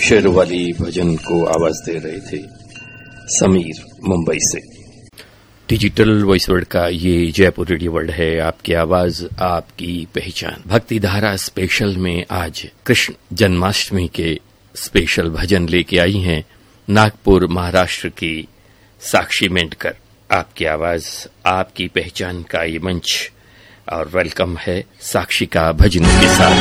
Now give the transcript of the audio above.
शेरवाली भजन को आवाज दे रहे थे समीर मुंबई से। डिजिटल वॉइस वर्ल्ड का ये जयपुर रेडियो वर्ल्ड है, आपकी आवाज आपकी पहचान। भक्ति धारा स्पेशल में आज कृष्ण जन्माष्टमी के स्पेशल भजन लेके आई हैं नागपुर महाराष्ट्र की साक्षी मेंढकर। आपकी आवाज आपकी पहचान का ये मंच और वेलकम है साक्षी का भजनों के साथ।